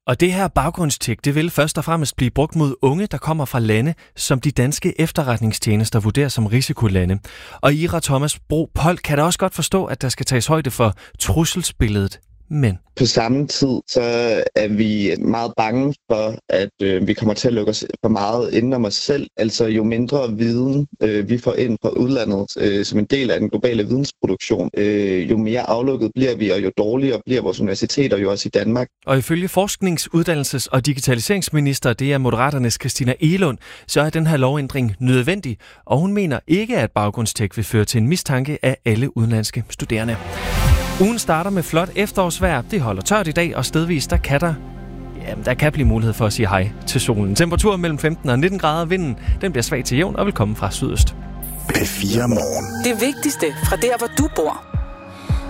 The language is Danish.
Og det her baggrundstjek, det vil først og fremmest blive brugt mod unge, der kommer fra lande, som de danske efterretningstjenester vurderer som risikolande. Og Ira Thomas Bro Pold kan da også godt forstå, at der skal tages højde for trusselsbilledet. Men på samme tid, så er vi meget bange for, at vi kommer til at lukke os for meget inden om os selv. Altså jo mindre viden vi får ind fra udlandet som en del af den globale vidensproduktion, jo mere aflukket bliver vi, og jo dårligere bliver vores universiteter jo også i Danmark. Og ifølge forsknings-, uddannelses- og digitaliseringsminister, det er Moderaternes Christina Egelund, så er den her lovændring nødvendig, og hun mener ikke, at baggrundstjek vil føre til en mistanke af alle udenlandske studerende. Ugen starter med flot efterårsvejr. Det holder tørt i dag, og stedvis der kan blive mulighed for at sige hej til solen. Temperaturen mellem 15 og 19 grader. Vinden den bliver svag til jævn og vil komme fra sydøst. P4 Morgen. Det vigtigste fra der, hvor du bor.